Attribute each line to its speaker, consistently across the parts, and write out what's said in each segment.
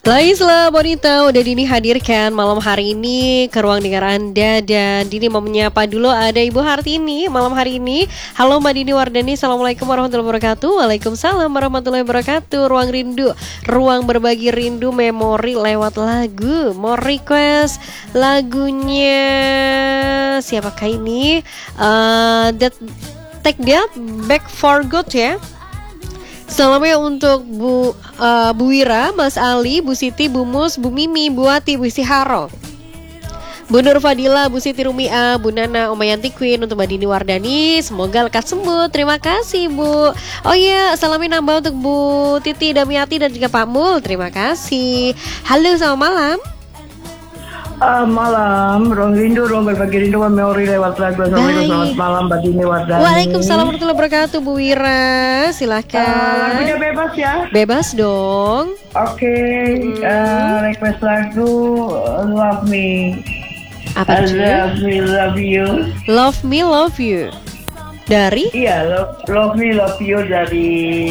Speaker 1: Laisla Bonita udah Dini hadirkan malam hari ini ke ruang dengar Anda. Dan Dini mau menyapa dulu ada Ibu Hartini malam hari ini. Halo Mbak Dini Wardani, Assalamualaikum warahmatullahi wabarakatuh. Waalaikumsalam warahmatullahi wabarakatuh. Ruang rindu, ruang berbagi rindu memori lewat lagu. Mau request lagunya siapakah ini? Take That Back for Good ya. Salamnya untuk Bu Wira, Mas Ali, Bu Siti, Bu Mus, Bu Mimi, Bu Ati, Bu Istiharo, Bu Nur Fadila, Bu Siti Rumia, Bu Nana, Omayanti Queen, untuk Mbak Dini Wardani. Semoga lekas sembuh. Terima kasih Bu. Oh iya, salamin nambah untuk Bu Titi Damiati dan juga Pak Mul. Terima kasih. Halo, selamat malam.
Speaker 2: Malam, ruang rindu, ruang berbagi rindu, memori lewat lagu. Assalamualaikum, selamat malam Mbak Dini Wardani.
Speaker 1: Waalaikumsalam warahmatullahi wabarakatuh. Bu Wira, silahkan.
Speaker 2: Lagunya bebas ya?
Speaker 1: Bebas dong.
Speaker 2: Oke, request lagu Love Me.
Speaker 1: Apa itu?
Speaker 2: Love Me, Love You.
Speaker 1: Love Me, Love You. Dari?
Speaker 2: Iya, Love Me, Love You dari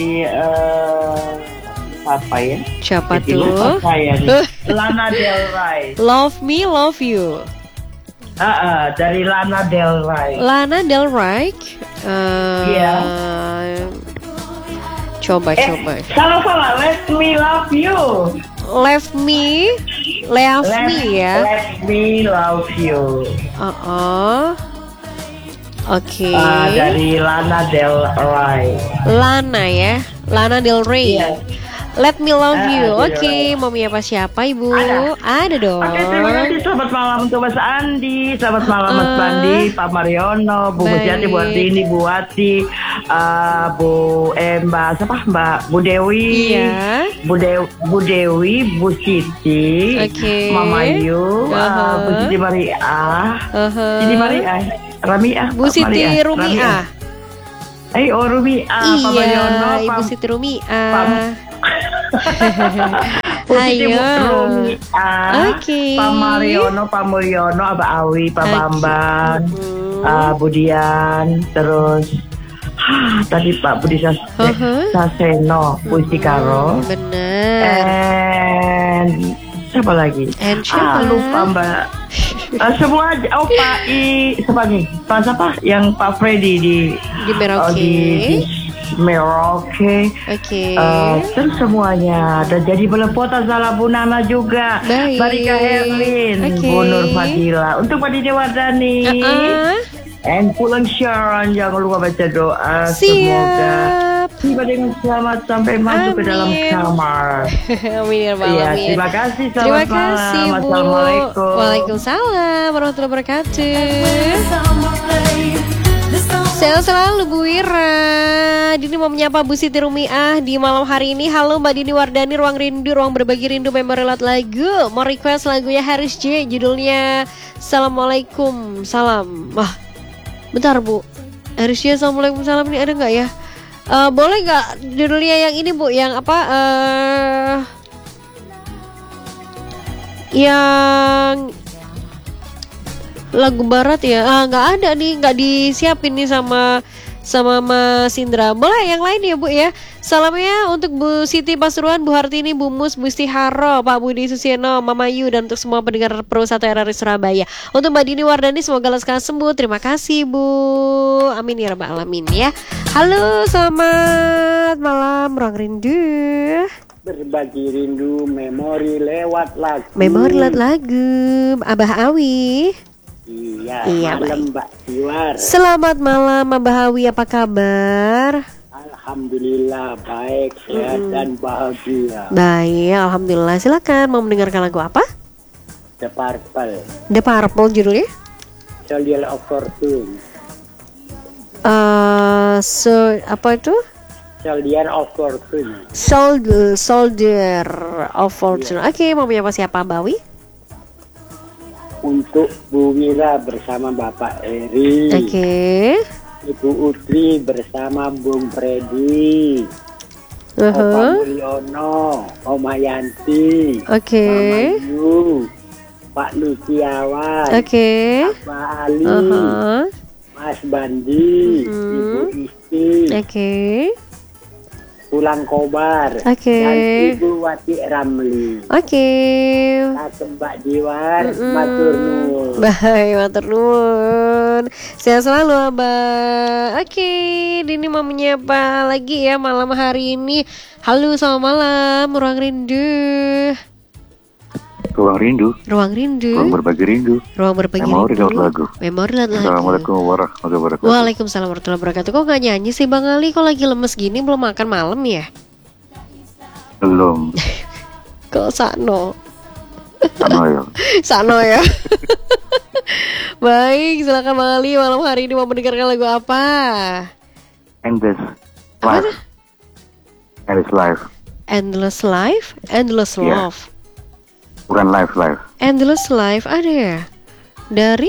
Speaker 2: apa ya?
Speaker 1: Siapa
Speaker 2: Jadi
Speaker 1: tuh?
Speaker 2: lupa saya nih. Lana Del Rey.
Speaker 1: Love Me, Love You.
Speaker 2: Dari Lana Del Rey.
Speaker 1: Lana Del Rey.
Speaker 2: Iya.
Speaker 1: Coba.
Speaker 2: Salah. Let Me Love You.
Speaker 1: Love Me ya.
Speaker 2: Let Me Love You.
Speaker 1: Oke.
Speaker 2: Dari Lana Del Rey.
Speaker 1: Lana Del Rey.
Speaker 2: Iya.
Speaker 1: Let Me Love You.
Speaker 2: Oke.
Speaker 1: Oke, mau menyapa siapa Ibu? Ada dong.
Speaker 2: Oke, terima kasih. Selamat malam untuk Mas Andi. Selamat malam Mas Bandi, Pak Mariono, Bu Mujati, Bu Artini, Bu Wati, Mbak Bu Dewi,
Speaker 1: Iya.
Speaker 2: Bu Dewi, Bu Siti, Mama Yu, Bu Siti Maria, Siti Maria, Ramiah,
Speaker 1: Bu Siti Rumia.
Speaker 2: Rumiah, Pak Mariono,
Speaker 1: Ibu Siti Rumia.
Speaker 2: Ayo.
Speaker 1: Oke.
Speaker 2: Pak Mariono, Pak Mulyono, Abah Awi, Pak Bambang, Budian, terus tadi Pak Budi Saseno, Bu Istikaro.
Speaker 1: Bener.
Speaker 2: Siapa lagi? Lupa Mbak. Semua aja. Pak siapa? Yang Pak Freddy di
Speaker 1: Merauke.
Speaker 2: Di Merauke.
Speaker 1: Oke.
Speaker 2: Terus semuanya. Dan jadi belepotan salah Bu Nana juga.
Speaker 1: Baik.
Speaker 2: Barika Herlin, Bu Nur Fadila. Untuk Mbak Dini Wardani. And Pulang Sharon, jangan lupa baca doa. Semoga tiba dengan selamat sampai masuk ke dalam kamar.
Speaker 1: Amin ya Rabbal Alamin.
Speaker 2: Terima kasih.
Speaker 1: Terima kasih Bu.
Speaker 2: Assalamualaikum.
Speaker 1: Waalaikumsalam warahmatullahi wabarakatuh. Sehat selalu Bu Wira. Dini mau menyapa Bu Siti Rumiah di malam hari ini. Halo Mbak Dini Wardani, ruang rindu, ruang berbagi rindu, memori lewat lagu. Mau request lagunya Haris J, judulnya Assalamualaikum Salam. Bentar Bu, Haris J Assalamualaikum Salam ini ada nggak ya? Boleh nggak judulnya yang ini Bu, yang apa? Yang lagu barat ya? Nggak ada nih, nggak disiapin nih sama Mas Indra. Boleh yang lain ya Bu ya. Salamnya untuk Bu Siti Pasuruan, Bu Hartini, Bu Mus, Bu Istiharo, Pak Budi Susieno, Mama Yu, dan untuk semua pendengar Pro 1 RRI Surabaya. Untuk Mbak Dini Wardani semoga lekas sembuh. Terima kasih Bu. Amin ya Rabbal Alamin ya. Halo, selamat malam ruang rindu.
Speaker 3: Berbagi rindu, memori lewat lagu.
Speaker 1: Memori lewat lagu. Abah Awi.
Speaker 3: Iya, malam Mbak Tiwar.
Speaker 1: Selamat malam Mbak Awi, apa kabar?
Speaker 3: Alhamdulillah baik, sehat dan bahagia.
Speaker 1: Baik, alhamdulillah. Silakan, mau mendengarkan lagu apa?
Speaker 3: The Purple.
Speaker 1: The Purple judulnya?
Speaker 3: Soldier of Fortune.
Speaker 1: Apa itu?
Speaker 3: Soldier of Fortune.
Speaker 1: Soldier of Fortune. Oke, mau menyapa siapa Bawi?
Speaker 3: Untuk Bu Wira bersama Bapak Eri.
Speaker 1: Oke.
Speaker 3: Ibu Utri bersama Bung Freddy. Opa Mulyono, Oma Yanti.
Speaker 1: Oke.
Speaker 3: Mama Yu, Pak Luciawan.
Speaker 1: Oke.
Speaker 3: Pak Ali. Mas Bandi, Ibu Isti.
Speaker 1: Oke.
Speaker 3: Pulang Kobar. Dan Ibu Wati Ramli. Mbak Diwar, matur nuwun.
Speaker 1: Baik, matur nuwun. Sehat selalu, Abah. Dini mau menyapa lagi ya malam hari ini. Halo, selamat malam, Ruang Rindu.
Speaker 4: Ruang rindu. Ruang berbagi rindu.
Speaker 1: Memori
Speaker 4: lagu. Assalamualaikum warahmatullahi wabarakatuh.
Speaker 1: Waalaikumsalam warahmatullahi wabarakatuh. Kok gak nyanyi sih Bang Ali? Kok lagi lemes gini, belum makan malam ya?
Speaker 4: Belum.
Speaker 1: Kok Sano
Speaker 4: ya.
Speaker 1: Baik, silakan Bang Ali. Malam hari ini mau mendengarkan lagu apa?
Speaker 4: Endless Life. Endless Love. Bukan live.
Speaker 1: Endless Life ada ya? Dari?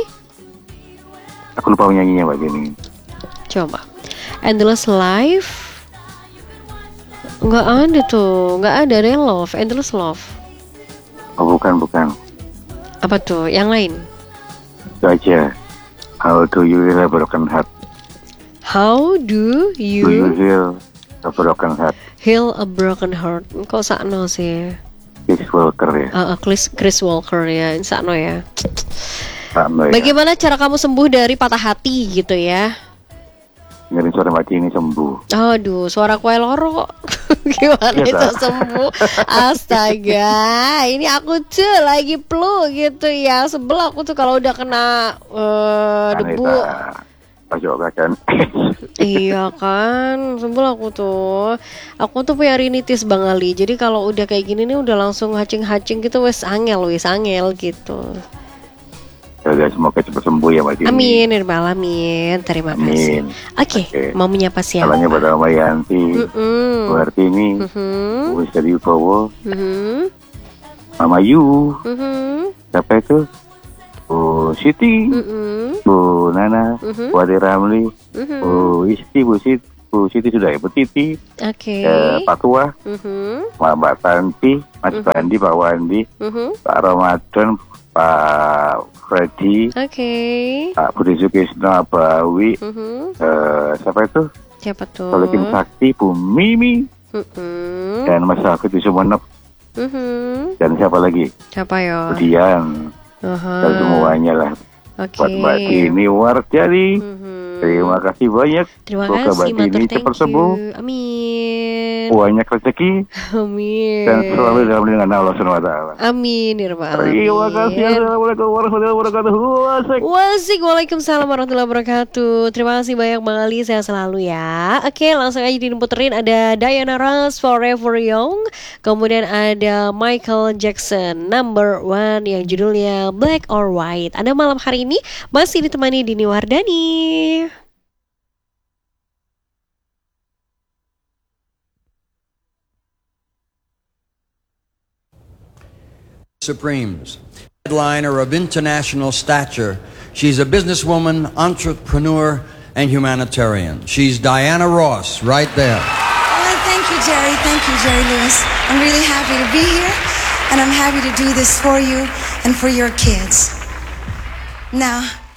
Speaker 4: Aku lupa penyanyinya Mbak Jenny.
Speaker 1: Coba. Endless Life. Nggak ada tuh. Nggak ada Love. Endless Love.
Speaker 4: Oh bukan.
Speaker 1: Apa tuh? Yang lain?
Speaker 4: Itu aja. How do you heal a broken heart?
Speaker 1: How do you
Speaker 4: heal a broken heart?
Speaker 1: Heal a broken heart. Kok sakno sih?
Speaker 4: Chris Walker ya.
Speaker 1: Chris Walker ya, insano ya.
Speaker 4: Sakno ya.
Speaker 1: Bagaimana cara kamu sembuh dari patah hati gitu ya?
Speaker 4: Dengerin suara Mbak ini sembuh.
Speaker 1: Aduh, suara kue loro kok. Gimana
Speaker 4: ya,
Speaker 1: itu sembuh? Astaga, ini aku tuh lagi flu gitu ya. Sebel aku tuh kalau udah kena debu.
Speaker 4: Pojok kan.
Speaker 1: Iya kan, sebel aku tuh. Aku tuh punya rinitis Bang Ali. Jadi kalau udah kayak gini nih udah langsung hacing-hacing gitu wes angel gitu.
Speaker 4: Ya, semoga cepat sembuh ya Mbak Dini.
Speaker 1: Amin, alamin. Terima kasih. Oke, mau menyapa siapa?
Speaker 4: Salahnya pada Mbak Yanti, Bu Hartini, Bu Istri Bowo, Mama Yu, siapa itu? Bu Siti, Bu Nana, Bu Ade Ramli, Bu Isti, Bu Siti sudah ya, Bu Titi, Pak Tua, Mbak Tanti, Mas Bandi, Pak Wandi, Pak Ramadan, Pak Freddy, Pak Budi Sukisno, Abawi, siapa itu? Solikin Sakti, Bu Mimi, dan Mas Hafid di Sumenep, dan siapa lagi? Budian. Dan semuanya lah. Buat Mbak Dini Wardani. Terima kasih banyak.
Speaker 1: Semoga
Speaker 4: Mbak Dini cepat sembuh.
Speaker 1: Amin.
Speaker 4: Banyak rezeki.
Speaker 1: Amin.
Speaker 4: Dan selalu dalam lindungan Allah SWT.
Speaker 1: Amin.
Speaker 4: Terima kasih. Assalamualaikum warahmatullahi wabarakatuh.
Speaker 1: Waalaikumsalam warahmatullahi wabarakatuh. Terima kasih banyak Bang Ali. Sehat selalu ya. Oke, langsung aja diputerin. Ada Diana Ross, Forever Young. Kemudian ada Michael Jackson, Number One, yang judulnya Black or White. Ada malam hari ini masih ditemani Dini Wardani.
Speaker 5: Supremes, headliner of international stature. She's a businesswoman, entrepreneur, and humanitarian. She's Diana Ross, right there.
Speaker 6: Well, thank you, Jerry. Thank you, Jerry Lewis. I'm really happy to be here, and I'm happy to do this for you and for your kids. Now,